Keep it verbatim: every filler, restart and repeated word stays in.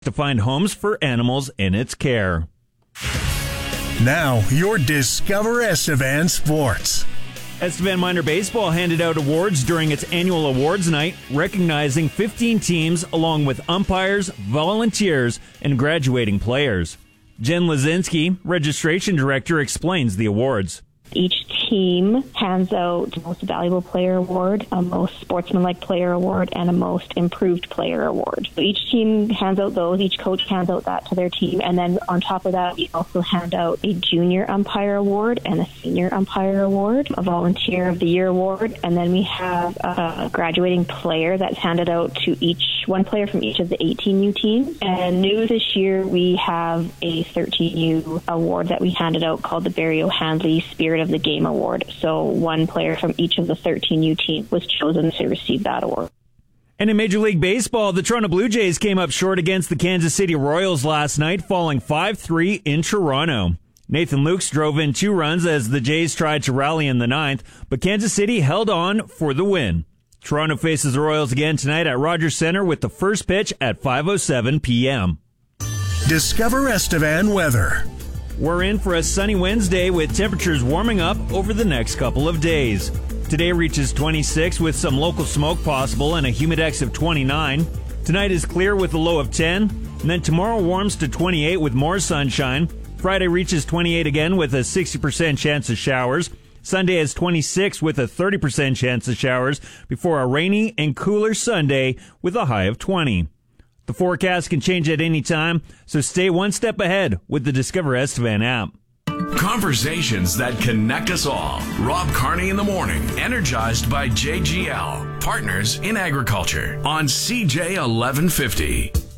to find homes for animals in its care. Now, your Discover Estevan Sports. Estevan Minor Baseball handed out awards during its annual awards night, recognizing fifteen teams along with umpires, volunteers, and graduating players. Jen Lazinski, registration director, explains the awards. Each team hands out the Most Valuable Player Award, a Most Sportsmanlike Player Award, and a Most Improved Player Award. So each team hands out those. Each coach hands out that to their team. And then on top of that, we also hand out a Junior Umpire Award and a Senior Umpire Award, a Volunteer of the Year Award. And then we have a graduating player that's handed out to each one player from each of the eighteen U teams. And new this year, we have a thirteen U award that we handed out called the Barry O'Handley Spirit of the Game Award. So one player from each of the thirteen U teams was chosen to receive that award. And in Major League Baseball, the Toronto Blue Jays came up short against the Kansas City Royals last night, falling five three in Toronto. Nathan Lukes drove in two runs as the Jays tried to rally in the ninth, but Kansas City held on for the win. Toronto faces the Royals again tonight at Rogers Centre with the first pitch at five oh seven p.m. Discover Estevan weather. We're in for a sunny Wednesday with temperatures warming up over the next couple of days. Today reaches twenty-six with some local smoke possible and a humidex of twenty-nine. Tonight is clear with a low of ten. And then tomorrow warms to twenty-eight with more sunshine. Friday reaches twenty-eight again with a sixty percent chance of showers. Sunday is twenty-six with a thirty percent chance of showers before a rainy and cooler Sunday with a high of twenty. The forecast can change at any time, so stay one step ahead with the Discover Estevan app. Conversations that connect us all. Rob Carney in the morning, energized by J G L, partners in agriculture on C J eleven fifty.